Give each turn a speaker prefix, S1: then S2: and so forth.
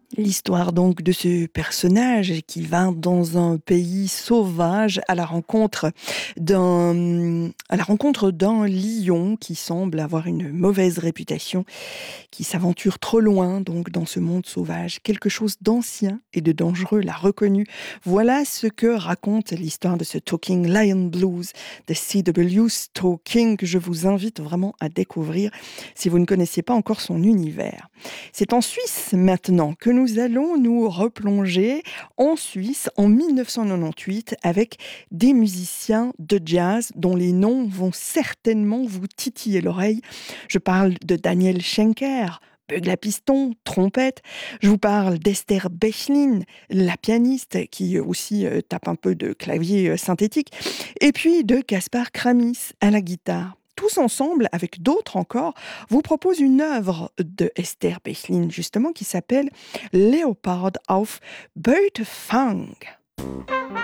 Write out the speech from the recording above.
S1: L'histoire donc de ce personnage qui va dans un pays sauvage à la rencontre d'un lion qui semble avoir une mauvaise réputation, qui s'aventure trop loin donc dans ce monde sauvage. Quelque chose d'ancien et de dangereux l'a reconnu. Voilà ce que raconte l'histoire de ce Talking Lion Blues de C.W. Stokes que je vous invite vraiment à découvrir si vous ne connaissez pas encore son univers. C'est en Suisse maintenant que nous allons nous replonger en Suisse en 1998 avec des musiciens de jazz dont les noms vont certainement vous titiller l'oreille. Je parle de Daniel Schenker, bugle à piston, trompette. Je vous parle d'Esther Bechlin, la pianiste qui aussi tape un peu de clavier synthétique. Et puis de Gaspard Kramis à la guitare. Tous ensemble, avec d'autres encore, vous propose une œuvre de Esther Bechlin, justement, qui s'appelle Leopard auf Beutefang.